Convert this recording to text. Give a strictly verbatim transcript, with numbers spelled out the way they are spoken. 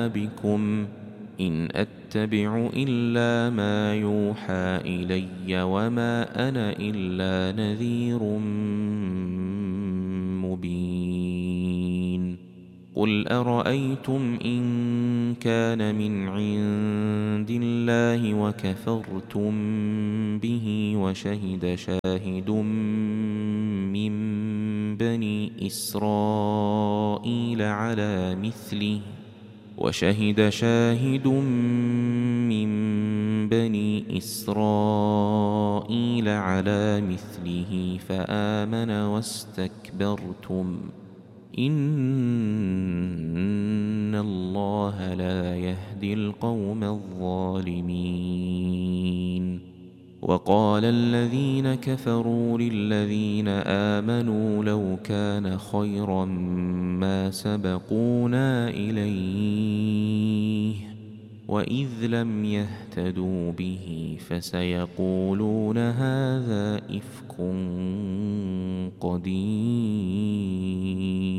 بكم إن أتبع إلا ما يوحى إلي وما أنا إلا نذير مبين قل أرأيتم إن كان من عند الله وكفرتم به وشهد شاهد من بني إسرائيل على مثله وشهد شاهد من بني إسرائيل على مثله فآمن واستكبرتم إن الله لا يهدي القوم الظالمين وقال الذين كفروا للذين آمنوا لو كان خيرا ما سبقونا إليه وإذ لم يهتدوا به فسيقولون هذا إفك قديم